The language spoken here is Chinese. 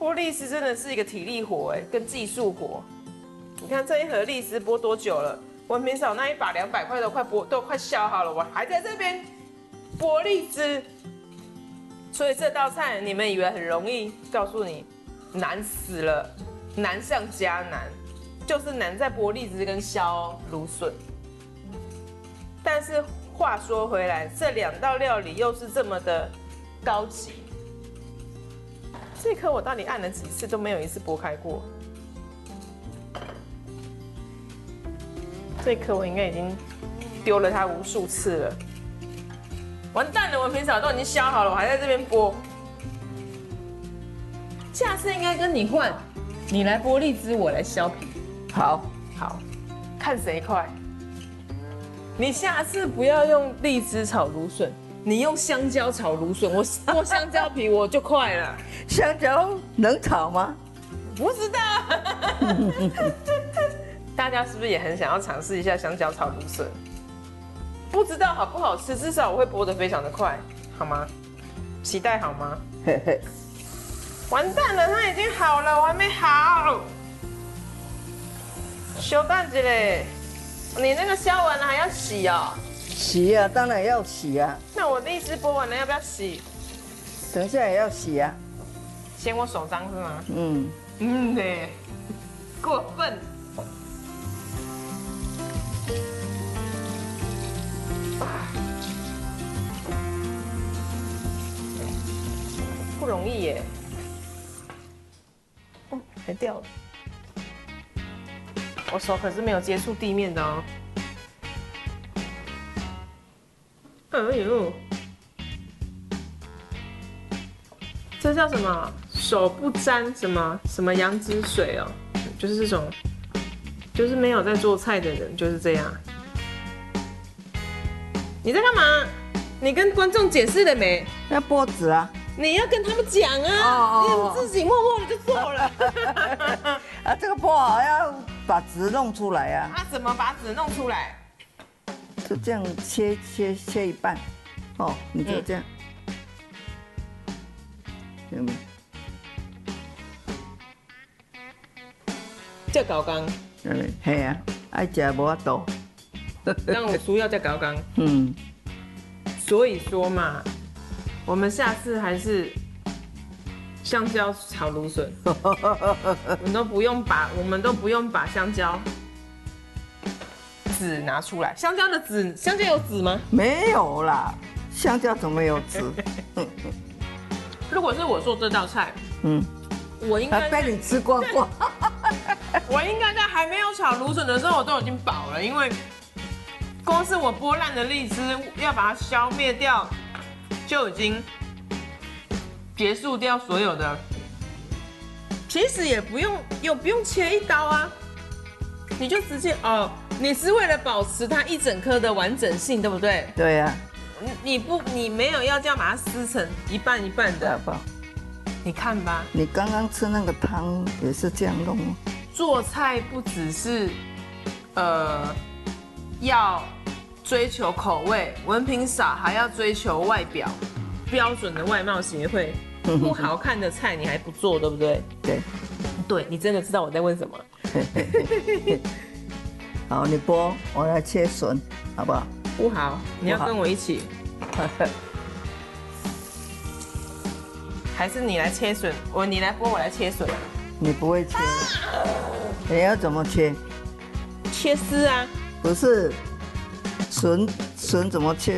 剥荔丝真的是一个体力活哎，跟技术活。你看这一盒荔丝剥多久了？文平嫂那一把200块都快消耗了，我还在这边剥荔枝。所以这道菜你们以为很容易，告诉你难死了，难上加难，就是难在剥荔枝跟削芦笋。但是话说回来，这2道料理又是这么的高级。这颗我到底按了几次都没有一次剥开过。这颗我应该已经丢了它无数次了。完蛋了，我平常都已经削好了，我还在这边剥。下次应该跟你换，你来剥荔枝，我来削皮。 好， 好，看谁快。你下次不要用荔枝炒芦笋，你用香蕉炒芦笋，我剥香蕉皮我就快了。 香蕉能炒吗？ 不知道。大家是不是也很想要尝试一下香蕉炒芦笋？不知道好不好吃，至少我会剥得非常的快，好吗？期待好吗？ 嘿嘿， 完蛋了，它已经好了，我还没好。修蛋子嘞，你那个削完了还要洗哦？ 洗啊，当然要洗啊， 那我荔枝剥完了要不要洗？ 等一下也要洗啊。 嫌我手脏是吗？ 嗯， 对，过分。不容易耶。哦，还掉了。我手可是没有接触地面的哦。哎呦，这叫什么？手不沾什么杨枝水哦，就是这种，就是没有在做菜的人就是这样。你在干嘛？你跟观众解释了没？ 要剥籽啊。 你要跟他们讲啊！你们自己默默的就做了。 啊，这个剥好要把籽弄出来啊。 怎么把籽弄出来？ 就这样切一半，哦，你就这样，嗯， 这搞刚， 系啊，爱食无法度。 当我输要再搞刚。 嗯， 所以说嘛，我们下次还是香蕉炒芦笋，我们都不用把香蕉籽拿出来。香蕉有籽吗？ 没有啦，香蕉怎么有籽？ 如果是我做这道菜，我应该被你吃光光。 我应该在还没有炒芦笋的时候，我都已经饱了，因为光是我剥烂的荔枝要把它消灭掉，就已经结束掉所有的。其实也不用切一刀啊，你就直接哦。你是为了保持它一整颗的完整性，对不对？ 对呀。 你没有要这样把它撕成一半一半的。 不， 你看吧。 你刚刚吃那个汤也是这样弄吗？ 做菜不只是要追求口味，文凭少还要追求外表，标准的外貌协会。不好看的菜你还不做，对不对？ 对。 对，你真的知道我在问什么？ 好，你剥，我来切笋，好不好？ 不好，你要跟我一起。还是你来切笋，你来剥，我来切笋。 你不会切，你要怎么切？ 切丝啊？ 不是，笋怎么切？